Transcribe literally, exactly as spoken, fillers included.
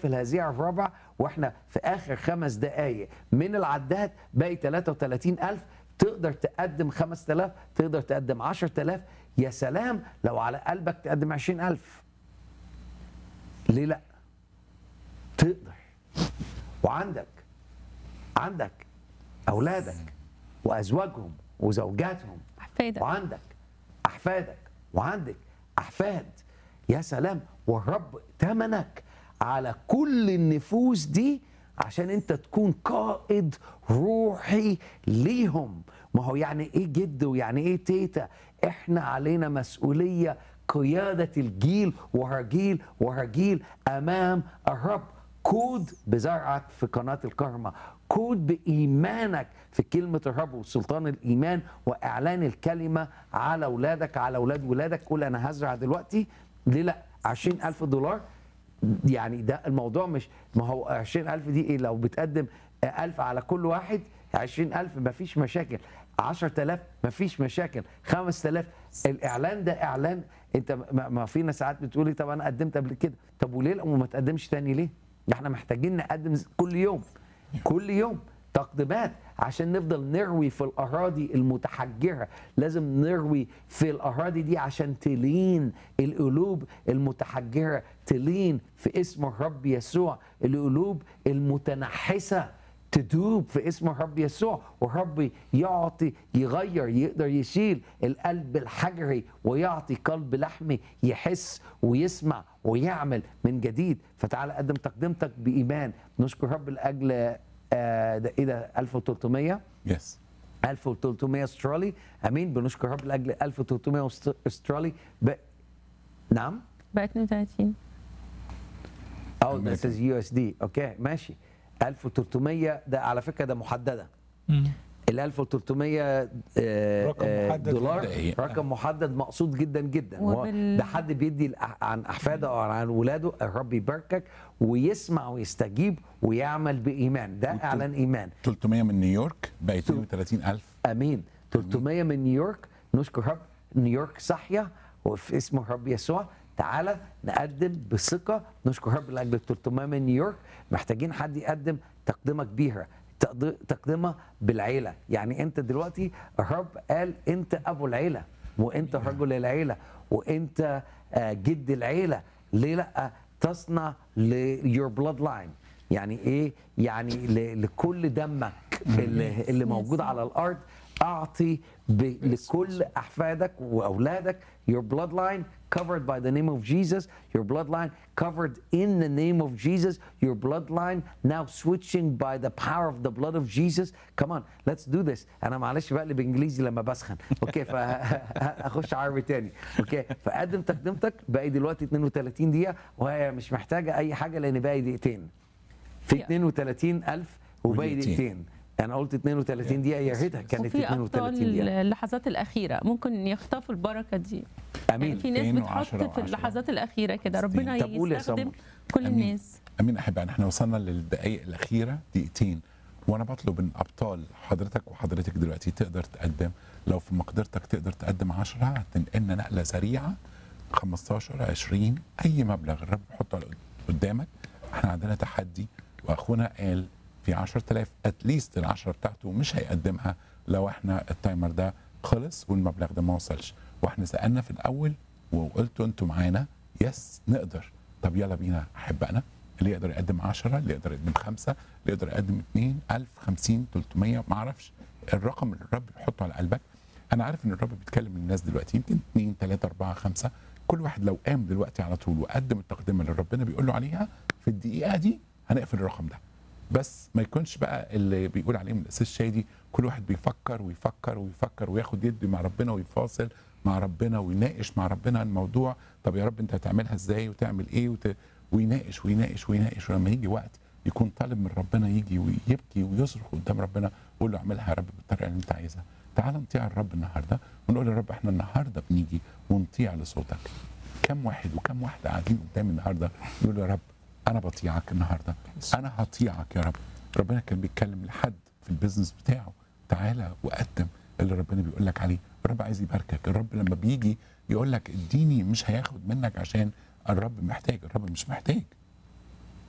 نحتفل هذه الرابع واحنا في اخر خمس دقائق من العداد، باقي ثلاثة وثلاثين ألف. تقدر تقدم خمسة آلاف، تقدر تقدم عشرة آلاف، يا سلام لو على قلبك تقدم عشرين ألف. ليه لا؟ تقدر. وعندك عندك اولادك وازواجهم وزوجاتهم، أحفادك وعندك احفادك وعندك احفاد. يا سلام. والرب تمنك على كل النفوس دي عشان انت تكون قائد روحي ليهم. ما هو يعني ايه جد ويعني ايه تيتا؟ احنا علينا مسؤولية قيادة الجيل وهرجيل وهرجيل امام الرب. كود بزرعك في قناة الكرمة، كود بإيمانك في كلمة الرب وسلطان الإيمان وإعلان الكلمة على أولادك، على أولاد ولادك. قول أنا هزرع دلوقتي. ليه لا؟ عشرين ألف دولار. يعني ده الموضوع مش، ما هو عشرين ألف دي إيه؟ لو بتقدم ألف على كل واحد، عشرين ألف مفيش مشاكل، عشرة آلاف مفيش مشاكل، خمسة آلاف. الإعلان ده إعلان. أنت ما فينا ساعات بتقولي طب أنا قدمت قبل كده، طب وليه وما تقدمش تاني ليه؟ احنا محتاجين نقدم كل يوم كل يوم تقديمات عشان نفضل نروي في الأراضي المتحجرة. لازم نروي في الأراضي دي عشان تلين القلوب المتحجرة، تلين في اسم الرب يسوع. القلوب المتنحسة تدوب في اسم الرب يسوع، والرب يعطي يغير، يقدر يشيل القلب الحجري ويعطي قلب لحمي يحس ويسمع ويعمل من جديد. فتعال قدم تقدمتك بإيمان. نشكر رب لأجل آه ده ايه ده ألف وثلاثمية يس ألف وثلاثمية استرالي. امين. بنشكر رب لاجل ألف وثلاثمية استرالي. ب... نعم بقى اتنين وتلاتين. اه ده سيز يو اس دي. اوكي ماشي. ألف وثلاثمية ده على فكره ده محدده. ال ألف وثلاثمية آه رقم آه محدد. دولار دقيقة. رقم محدد مقصود جدا جدا. هو وبال- ده حد بيدي الأح- عن احفاده او عن ولاده. الرب يباركك ويسمع ويستجيب ويعمل بايمان. ده اعلان ايمان. ثلاثمية من نيويورك بقى اثنين وثلاثين ألف. امين. ثلاثمية من نيويورك. نشكر رب. نيويورك صاحيه وفي اسم الرب يسوع. تعالى نقدم بثقه. نشكر رب لاجل ثلاثمية من نيويورك. محتاجين حد يقدم تقدمه كبيره، تقد- تقدمه بالعيله. يعني انت دلوقتي الرب قال انت ابو العيله وانت رجل العيله وانت آه، جد العيله. ليه لا تصنع ليور بلاد لاين؟ يعني ايه؟ يعني ل- لكل دمك اللي, اللي موجود على الارض اعطي ب- لكل احفادك واولادك. Your bloodline covered by the name of Jesus. Your bloodline covered in the name of Jesus. Your bloodline now switching by the power of the blood of Jesus. Come on, let's do this. انا معلش بقلب انجليزي لما بسخن. اوكي فاخش عربي تاني. اوكي فقدم تقدمتك. باقي دلوقتي اتنين وثلاثين دقيقة وهي مش محتاجة اي حاجة لان باقي دقيقتين. في اثنين وثلاثين ألف وباقي ودقيقتين. دقيقتين. انا قلت اثنين وثلاثين دقيقة، يا ريتها كانت وفي اثنين أبطال وثلاثين دقيقة. اللحظات الأخيرة ممكن يخطفوا البركة دي. يعني امين. في ناس اثنين بتحط وعشرة في وعشرة. اللحظات الأخيرة كده ربنا طب قول يا يستخدم سمر. كل أمين. الناس. امين احبائي، احنا وصلنا للدقائق الاخيره دقيقتين، وانا بطلب من ابطال حضرتك وحضرتك دلوقتي تقدر تقدم. لو في مقدرتك تقدر تقدم عشرة هتنقلنا نقله سريعه. خمستاشر عشرين اي مبلغ الرب يحطه قدامك. احنا عندنا تحدي واخونا قال في عشرة آلاف اتليست العشرة بتاعته مش هيقدمها لو احنا التايمر ده خلص والمبلغ ده ما وصلش. واحنا سالنا في الاول وقلتوا انتوا معانا يس نقدر. طب يلا بينا احبائنا، اللي يقدر يقدم عشرة، اللي يقدر يقدم خمسة، اللي يقدر يقدم اتنين ألف، خمسين، ثلاثمية، ما اعرفش الرقم اللي الرب يحطه على قلبك. انا عارف ان الرب بيتكلم للناس دلوقتي يمكن اتنين تلاتة أربعة خمسة. كل واحد لو قام دلوقتي على طول وقدم التقدمه اللي ربنا بيقول له عليها في الدقيقه دي هنقفل الرقم ده. بس ما يكونش بقى اللي بيقول عليهم الاساس شادي كل واحد بيفكر ويفكر ويفكر وياخد يدي مع ربنا ويفاصل مع ربنا ويناقش مع ربنا الموضوع. طب يا رب انت هتعملها ازاي وتعمل ايه وت... ويناقش ويناقش ويناقش. ولما يجي وقت يكون طالب من ربنا يجي ويبكي ويصرخ قدام ربنا ويقول له اعملها يا رب بالطريقه اللي انت عايزها. تعال نطيع الرب النهارده ونقول يا رب احنا النهارده بنيجي ونطيع لصوتك. كم واحد وكم واحده قاعدين قدامي النهارده يقولوا يا رب انا بطيعك النهارده، انا هطيعك يا رب. ربنا كان بيتكلم لحد في البيزنس بتاعه تعالى وقدم اللي ربنا بيقول لك عليه. الرب عايز يباركك. الرب لما بيجي يقول لك اديني مش هياخد منك عشان الرب محتاج. الرب مش محتاج،